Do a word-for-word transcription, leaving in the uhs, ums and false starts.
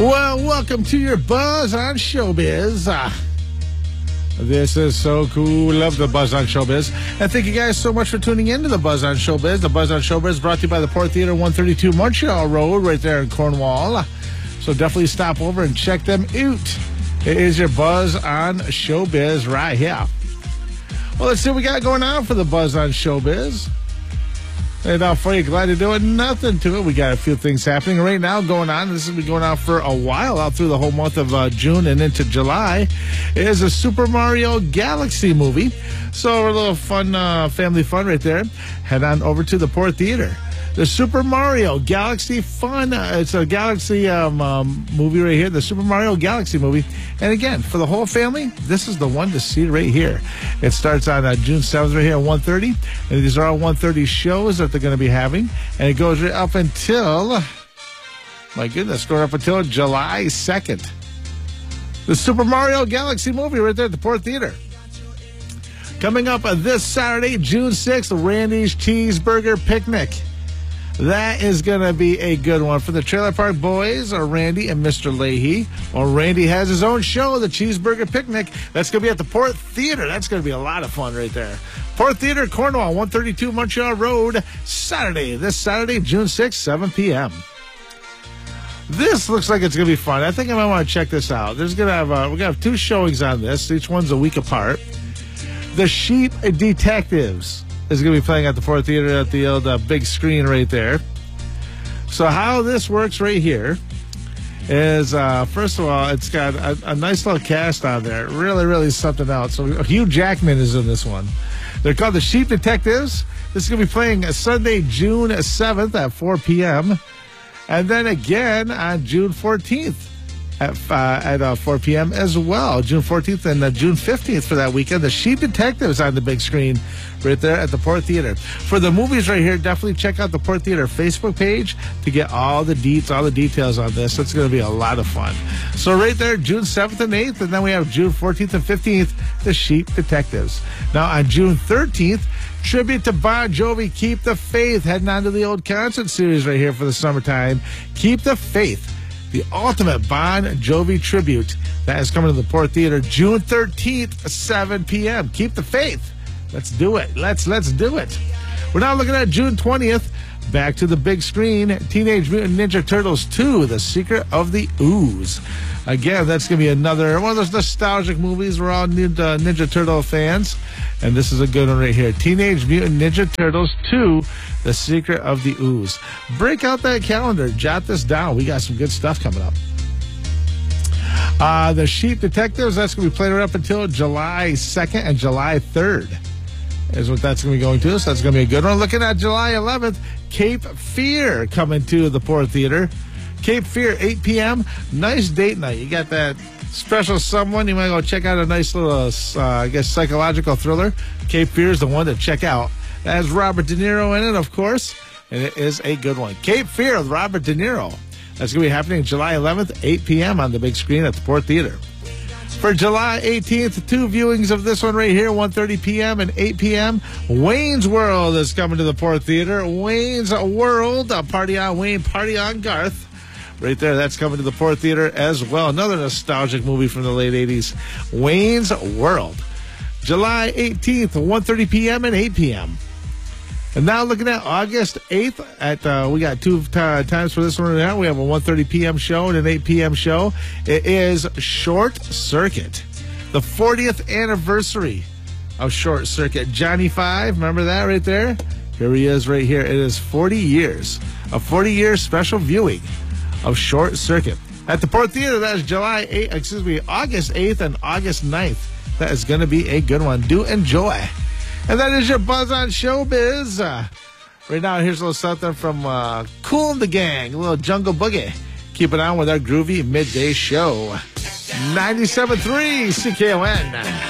Well, welcome to your Buzz on Showbiz. Uh, this is so cool. Love the Buzz on Showbiz. And thank you guys so much for tuning in to the Buzz on Showbiz. The Buzz on Showbiz brought to you by the Port Theatre, one thirty-two Montreal Road, right there in Cornwall. So definitely stop over and check them out. It is your Buzz on Showbiz right here. Well, let's see what we got going on for the Buzz on Showbiz. And uh, for you, glad to do it. Nothing to it. We got a few things happening right now going on. This has been going on for a while, out through the whole month of uh, June and into July. It is a Super Mario Galaxy movie. So a little fun, uh, family fun right there. Head on over to the Port Theatre. The Super Mario Galaxy Fun. Uh, it's a Galaxy um, um, movie right here, the Super Mario Galaxy movie. And again, for the whole family, this is the one to see right here. It starts on uh, June seventh right here at one thirty. And these are all one thirty shows that they're going to be having. And it goes right up until, my goodness, going up until July second. The Super Mario Galaxy movie right there at the Port Theatre. Coming up uh, this Saturday, June sixth, Randy's Cheeseburger Picnic. That is going to be a good one for the Trailer Park Boys, or Randy and Mister Leahy. Or Randy has his own show, the Cheeseburger Picnic. That's going to be at the Port Theatre. That's going to be a lot of fun right there. Port Theatre, Cornwall, one thirty-two Montreal Road, Saturday. This Saturday, June sixth, seven p.m. This looks like it's going to be fun. I think I might want to check this out. There's going to have uh, we're going to have two showings on this. Each one's a week apart. The Sheep Detectives is going to be playing at the Port Theatre at the old uh, big screen right there. So how this works right here is, uh, first of all, it's got a, a nice little cast on there. Really, really something else. So Hugh Jackman is in this one. They're called the Sheep Detectives. This is going to be playing Sunday, June seventh at four p.m. And then again on June fourteenth. At, uh, at uh, four p.m. as well. June fourteenth and uh, June fifteenth for that weekend. The Sheep Detectives on the big screen right there at the Port Theatre. For the movies right here, definitely check out the Port Theatre Facebook page to get all the deets, all the details on this. It's going to be a lot of fun. So right there, June seventh and eighth, and then we have June fourteenth and fifteenth, the Sheep Detectives. Now on June thirteenth, tribute to Bon Jovi, Keep the Faith, heading on to the old concert series right here for the summertime. Keep the Faith. The ultimate Bon Jovi tribute. That is coming to the Port Theatre June thirteenth, seven p.m. Keep the faith. Let's do it. Let's let's do it. We're now looking at June twentieth. Back to the big screen. Teenage Mutant Ninja Turtles two, The Secret of the Ooze. Again, that's going to be another one of those nostalgic movies. We're all Ninja, Ninja Turtle fans. And this is a good one right here. Teenage Mutant Ninja Turtles two, The Secret of the Ooze. Break out that calendar. Jot this down. We got some good stuff coming up. Uh, the Sheep Detectives, that's going to be playing right up until July second and July third. Is what that's going to be going to. So that's going to be a good one. Looking at July eleventh, Cape Fear coming to the Port Theatre. Cape Fear, eight p.m. Nice date night. You got that special someone. You might go check out a nice little, uh, I guess, psychological thriller. Cape Fear is the one to check out. That has Robert De Niro in it, of course. And it is a good one. Cape Fear with Robert De Niro. That's going to be happening July eleventh, eight p.m. on the big screen at the Port Theatre. For July eighteenth, two viewings of this one right here, one thirty p.m. and eight p.m. Wayne's World is coming to the Port Theatre. Wayne's World, a Party on Wayne, Party on Garth. Right there, that's coming to the Port Theatre as well. Another nostalgic movie from the late eighties. Wayne's World. July eighteenth, one thirty p.m. and eight p.m. And now looking at August eighth, at uh, we got two uh, times for this one right now. We have a one thirty p.m. show and an eight p.m. show. It is Short Circuit, the fortieth anniversary of Short Circuit. Johnny Five, remember that right there? Here he is right here. It is forty years, a forty-year special viewing of Short Circuit at the Port Theatre. That is July eighth, excuse me, August eighth and August ninth. That is going to be a good one. Do enjoy. And that is your Buzz on Showbiz. Uh, right now, here's a little something from uh, Kool and the Gang, a little Jungle Boogie. Keep it on with our groovy midday show. ninety-seven point three C K O N.